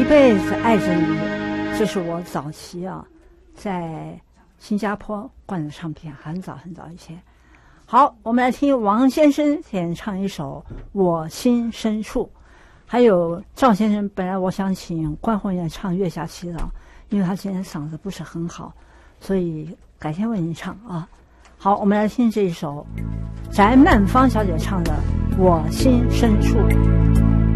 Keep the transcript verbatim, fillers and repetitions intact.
一辈子爱着你，这是我早期啊在新加坡灌的唱片，很早很早以前。好，我们来听王先生演唱一首《我心深处》，还有赵先生。本来我想请关宏演唱《月下祈祷》，因为他今天嗓子不是很好，所以改天为您唱啊。好，我们来听这一首翟曼芳小姐唱的《我心深处》。